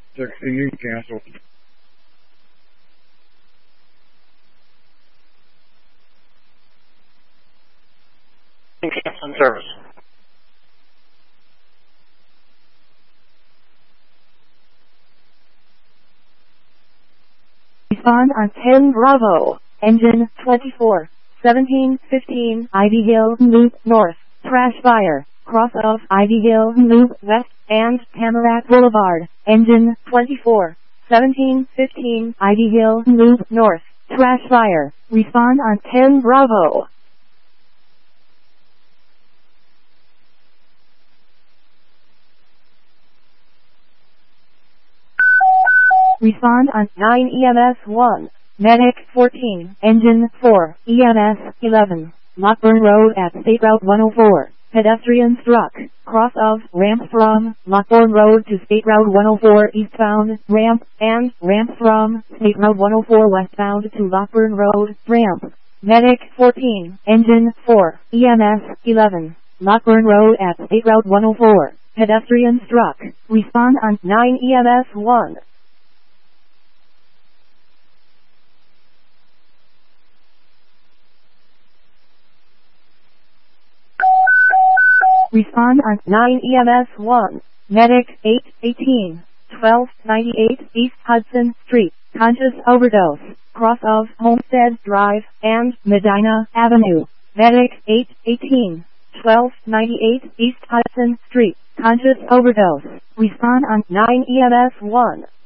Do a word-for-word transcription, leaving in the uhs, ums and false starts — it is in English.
sixteen, cancel. Cancel service. Respond on ten Bravo, engine twenty-four, seventeen fifteen, Ivy Hill Loop North, trash fire, cross of Ivy Hill Loop West, and Tamarack Boulevard, engine twenty-four, seventeen fifteen, Ivy Hill Loop North, trash fire, respond on ten Bravo. Respond on nine E M S one, Medic fourteen, Engine four, E M S eleven, Lockburn Road at State Route one oh four, pedestrian struck, cross of ramp from Lockburn Road to State Route one oh four eastbound, ramp, and ramp from State Route one oh four westbound to Lockburn Road, ramp. Medic fourteen, Engine four, E M S eleven, Lockburn Road at State Route one oh four, pedestrian struck, respond on nine E M S one. Respond on nine E M S one, Medic eight eighteen, twelve ninety-eight East Hudson Street, conscious overdose, cross of Homestead Drive, and Medina Avenue. Medic eight eighteen, twelve ninety-eight East Hudson Street, conscious overdose, respond on nine E M S one.